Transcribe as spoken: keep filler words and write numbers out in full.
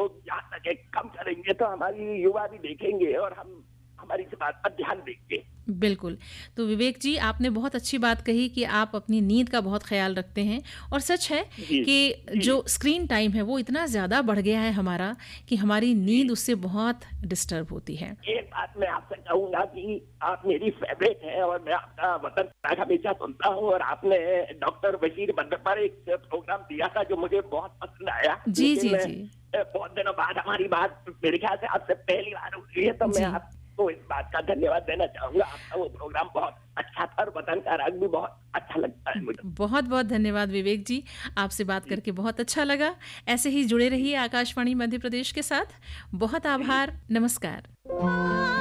लोग जहाँ तक है कम करेंगे तो हमारी युवा भी देखेंगे और हम हमारी इस बात पर ध्यान देंगे। बिल्कुल। तो विवेक जी, आपने बहुत अच्छी बात कही कि आप अपनी नींद का बहुत ख़्याल रखते हैं और सच है जी, कि जी, जो स्क्रीन टाइम है वो इतना ज़्यादा बढ़ गया है हमारा कि हमारी नींद जी। उससे बहुत डिस्टर्ब होती है। एक बात मैं आपसे कहूँगा कि आप मेरी फ़ेवरेट हैं और मैं आपका वतन हमेशा सुनता हूँ और आपने डॉक्टर बशीर बद्र पर एक प्रोग्राम दिया था जो मुझे बहुत पसंद आया। जी, लेकिन जी, अ, जी। बहुत दिनों बाद हमारी बात मेरे ख्याल से आपसे पहली बार हुई है, तो मैं जी। आपको इस बात का धन्यवाद देना चाहूँगा। आपका वो प्रोग्राम बहुत अच्छा था और वतन का राग भी बहुत अच्छा लगता है मुझे। बहुत-बहुत धन्यवाद विवेक जी। आपसे बात जी, करके बहुत अच्छा लगा। ऐसे ही जुड़े जी, रहिए आकाशवाणी मध्य प्रदेश के साथ। बहुत जी। आभार। नमस्कार।